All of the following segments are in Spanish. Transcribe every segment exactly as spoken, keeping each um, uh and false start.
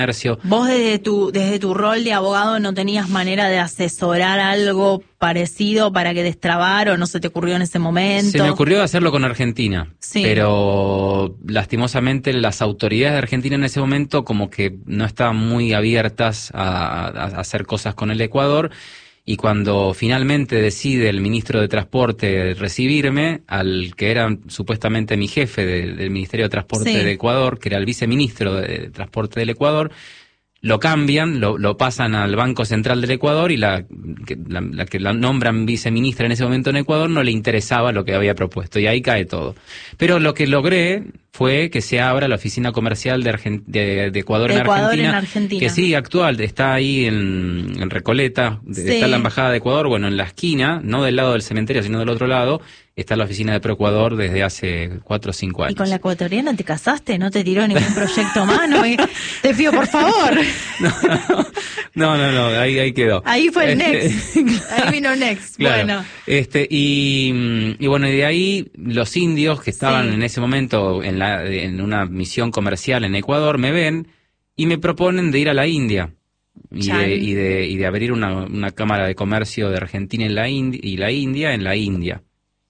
comercio. ¿Vos desde tu, desde tu rol de abogado no tenías manera de asesorar algo parecido para que destrabar o no se te ocurrió en ese momento? Se me ocurrió hacerlo con Argentina, sí. pero lastimosamente las autoridades de Argentina en ese momento como que no estaban muy abiertas a, a, a hacer cosas con el Ecuador. Y cuando finalmente decide el ministro de Transporte recibirme, al que era supuestamente mi jefe de, del Ministerio de Transporte sí. de Ecuador, que era el viceministro de Transporte del Ecuador, lo cambian, lo, lo pasan al Banco Central del Ecuador y la que la, la que la nombran viceministra en ese momento en Ecuador no le interesaba lo que había propuesto y ahí cae todo. Pero lo que logré fue que se abra la oficina comercial de, Argent de, de Ecuador, de en, Ecuador Argentina, en Argentina, que sí, actual, está ahí en, en Recoleta, de, sí. está la Embajada de Ecuador, bueno, en la esquina, no del lado del cementerio, sino del otro lado, está la oficina de ProEcuador desde hace cuatro o cinco años. ¿Y con la ecuatoriana te casaste? ¿No te tiró ningún proyecto a mano? Te pido, por favor. No, no, no, no, ahí, ahí quedó. Ahí fue el next. Ahí vino next. Claro. Bueno. Este, y, y bueno, y de ahí los indios que estaban sí. en ese momento en, la, en una misión comercial en Ecuador me ven y me proponen de ir a la India. Y de, y, de, y de abrir una, una cámara de comercio de Argentina en la India, y la India en la India.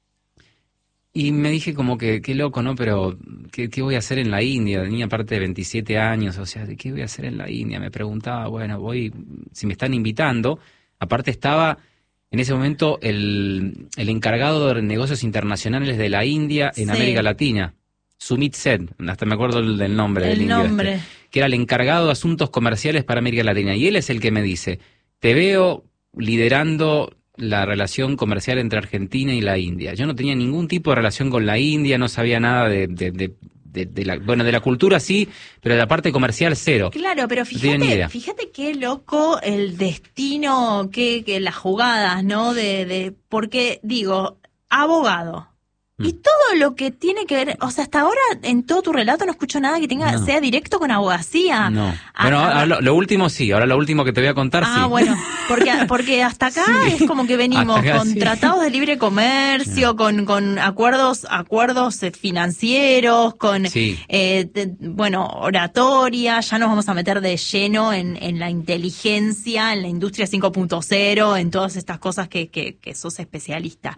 Y me dije como que, qué loco, ¿no? Pero, ¿qué, qué voy a hacer en la India? Tenía parte de veintisiete años, o sea, ¿qué voy a hacer en la India? Me preguntaba, bueno, voy, si me están invitando. Aparte estaba, en ese momento, el, el encargado de negocios internacionales de la India en sí. América Latina, Sumit Seth, hasta me acuerdo del nombre el del indio nombre. Este, que era el encargado de asuntos comerciales para América Latina. Y él es el que me dice, te veo liderando la relación comercial entre Argentina y la India. Yo no tenía ningún tipo de relación con la India, no sabía nada de, de, de, de, de la, bueno, de la cultura sí, pero de la parte comercial cero. Claro, pero fíjate, no fíjate qué loco el destino, que, que las jugadas, ¿no? De, de, porque digo, abogado. Y todo lo que tiene que ver, o sea, hasta ahora en todo tu relato no escucho nada que tenga no. sea directo con abogacía. No. Ah, bueno, ahora, lo, lo último sí, ahora lo último que te voy a contar ah, sí. Ah, bueno, porque porque hasta acá sí. es como que venimos acá, con sí. tratados de libre comercio, no. con con acuerdos acuerdos financieros, con sí. eh, de, bueno, oratoria, ya nos vamos a meter de lleno en en la inteligencia, en la industria cinco punto cero, en todas estas cosas que que, que sos especialista.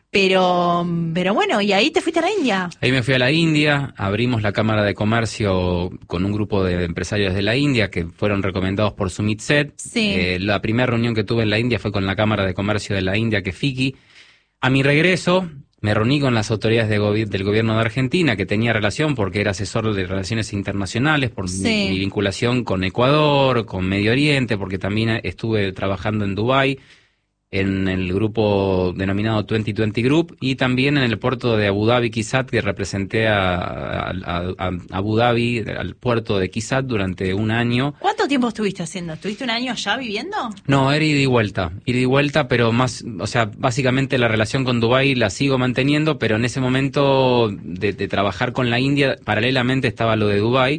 Pero, pero bueno, ¿y ahí te fuiste a la India? Ahí me fui a la India, abrimos la Cámara de Comercio con un grupo de empresarios de la India que fueron recomendados por Sumit Seth. Sí. Eh, la primera reunión que tuve en la India fue con la Cámara de Comercio de la India, que F I C I. A mi regreso, me reuní con las autoridades de gobi- del gobierno de Argentina, que tenía relación porque era asesor de relaciones internacionales, por sí. mi, mi vinculación con Ecuador, con Medio Oriente, porque también estuve trabajando en Dubái, en el grupo denominado veinte veinte Group, y también en el puerto de Abu Dhabi, Qisat, que representé a, a, a, a Abu Dhabi, al puerto de Qisat, durante un año. ¿Cuánto tiempo estuviste haciendo? ¿Estuviste un año allá viviendo? No, era ida y vuelta, ida y vuelta, pero más, o sea, básicamente la relación con Dubái la sigo manteniendo, pero en ese momento de, de trabajar con la India, paralelamente estaba lo de Dubái.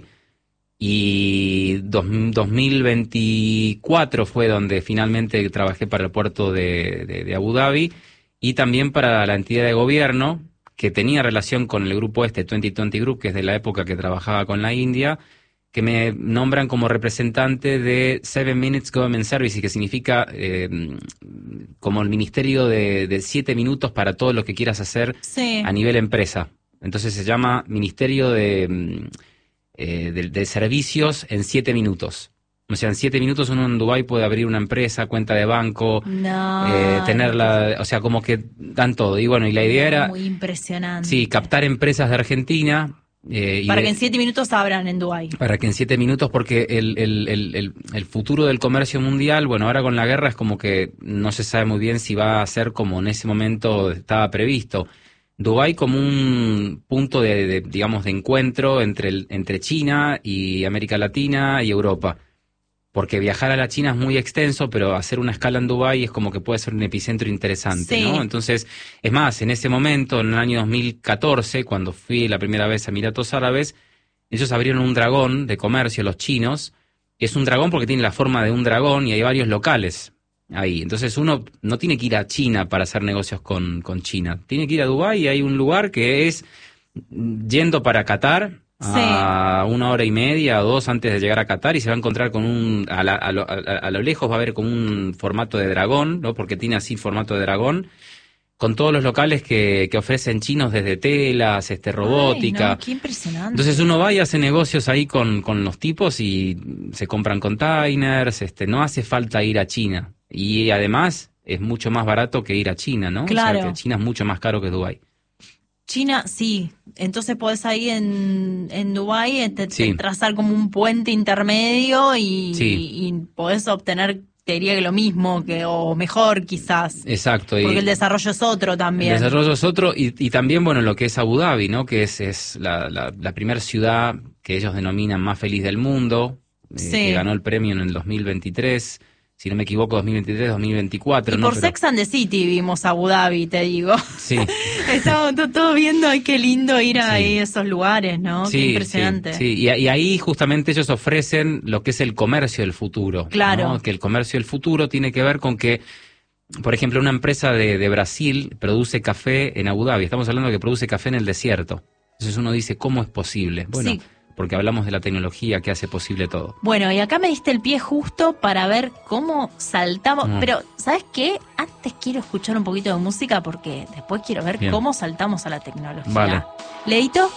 Y dos, dos mil veinticuatro fue donde finalmente trabajé para el puerto de, de, de Abu Dhabi y también para la entidad de gobierno que tenía relación con el grupo este, veinte veinte Group, que es de la época que trabajaba con la India, que me nombran como representante de Seven Minutes Government Services, que significa eh, como el ministerio de, de siete minutos para todo lo que quieras hacer sí. a nivel empresa. Entonces se llama Ministerio de... Eh, de, de servicios en siete minutos. O sea, en siete minutos uno en Dubái puede abrir una empresa, cuenta de banco, no, eh, tenerla, o sea, como que dan todo. Y bueno, y la idea era... Muy impresionante. Sí, captar empresas de Argentina. Eh, y para de, que en siete minutos abran en Dubái. Para que en siete minutos, porque el, el, el, el, el futuro del comercio mundial, bueno, ahora con la guerra es como que no se sabe muy bien si va a ser como en ese momento estaba previsto. Dubái como un punto de, de digamos de encuentro entre el, entre China y América Latina y Europa, porque viajar a la China es muy extenso, pero hacer una escala en Dubái es como que puede ser un epicentro interesante, sí. ¿no? Entonces, es más, en ese momento, en el año dos mil catorce, cuando fui la primera vez a Emiratos Árabes, ellos abrieron un dragón de comercio, los chinos. Es un dragón porque tiene la forma de un dragón y hay varios locales ahí. Entonces uno no tiene que ir a China para hacer negocios con, con China. Tiene que ir a Dubái y hay un lugar que es yendo para Qatar, a sí. una hora y media o dos antes de llegar a Qatar, y se va a encontrar con un, a, la, a, lo, a, a lo lejos va a haber como un formato de dragón, ¿no? Porque tiene así formato de dragón, con todos los locales que, que ofrecen chinos desde telas, este, robótica. Ay, no, qué impresionante. Entonces uno va y hace negocios ahí con, con los tipos y se compran containers, este, no hace falta ir a China. Y además es mucho más barato que ir a China, ¿no? Claro. O sea, que China es mucho más caro que Dubái. China, sí. Entonces podés ahí en, en Dubái te, sí. te trazar como un puente intermedio y, sí. y, y podés obtener, te diría que lo mismo, que o mejor quizás. Exacto. Porque y el desarrollo es otro también. El desarrollo es otro y, y también, bueno, lo que es Abu Dhabi, ¿no? Que es, es la, la, la primera ciudad que ellos denominan más feliz del mundo, eh, sí. que ganó el premio en el dos mil veintitrés. Si no me equivoco, dos mil veintitrés, dos mil veinticuatro. Y ¿no? por Pero... Sex and the City vimos Abu Dhabi, te digo. Sí. Estamos todos viendo, ay, qué lindo ir a sí. esos lugares, ¿no? Sí, qué impresionante. Sí, sí. Y, y ahí justamente ellos ofrecen lo que es el comercio del futuro. Claro. ¿no? Que el comercio del futuro tiene que ver con que, por ejemplo, una empresa de, de Brasil produce café en Abu Dhabi. Estamos hablando de que produce café en el desierto. Entonces uno dice, ¿cómo es posible? Bueno, sí. porque hablamos de la tecnología que hace posible todo. Bueno, y acá me diste el pie justo para ver cómo saltamos. Mm. Pero, ¿sabes qué? Antes quiero escuchar un poquito de música porque después quiero ver Bien. cómo saltamos a la tecnología. Vale. Leito.